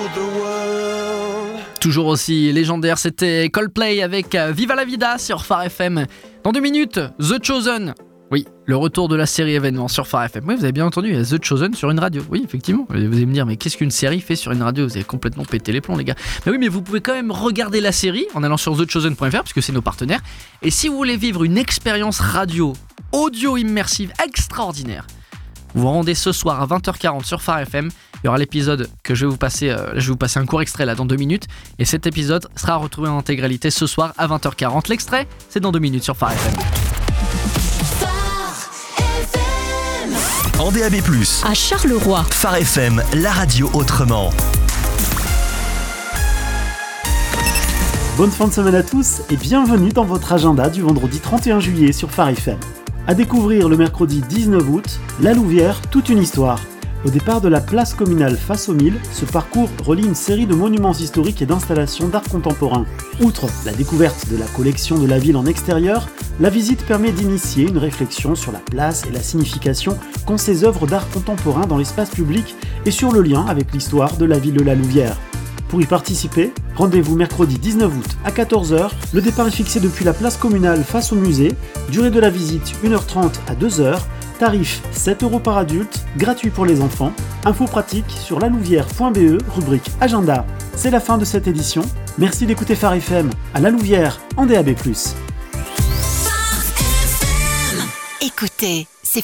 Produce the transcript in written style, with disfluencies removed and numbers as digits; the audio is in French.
Toujours aussi légendaire, c'était Coldplay avec Viva la Vida sur Phare FM. Dans 2 minutes, The Chosen. Oui, le retour de la série événement sur Phare FM. Oui, vous avez bien entendu, il y a The Chosen sur une radio. Oui, effectivement. Vous allez me dire, mais qu'est-ce qu'une série fait sur une radio ? Vous avez complètement pété les plombs, les gars. Mais oui, mais vous pouvez quand même regarder la série en allant sur thechosen.fr, puisque c'est nos partenaires. Et si vous voulez vivre une expérience radio, audio immersive extraordinaire, vous vous rendez ce soir à 20h40 sur Phare FM. Il y aura l'épisode que je vais vous passer. Je vais vous passer un court extrait là dans 2 minutes. Et cet épisode sera retrouvé en intégralité ce soir à 20h40. L'extrait, c'est dans 2 minutes sur Phare FM. En DAB+, à Charleroi. Phare FM, la radio autrement. Bonne fin de semaine à tous et bienvenue dans votre agenda du vendredi 31 juillet sur Phare FM. À découvrir le mercredi 19 août, La Louvière, toute une histoire. Au départ de la place communale face aux Milles, ce parcours relie une série de monuments historiques et d'installations d'art contemporain. Outre la découverte de la collection de la ville en extérieur, la visite permet d'initier une réflexion sur la place et la signification qu'ont ces œuvres d'art contemporain dans l'espace public et sur le lien avec l'histoire de la ville de La Louvière. Pour y participer, rendez-vous mercredi 19 août à 14h. Le départ est fixé depuis la place communale face au musée. Durée de la visite 1h30 à 2h. Tarif 7€ par adulte, gratuit pour les enfants. Infos pratiques sur lalouvière.be, rubrique agenda. C'est la fin de cette édition. Merci d'écouter Phare FM à La Louvière en DAB+. Écoutez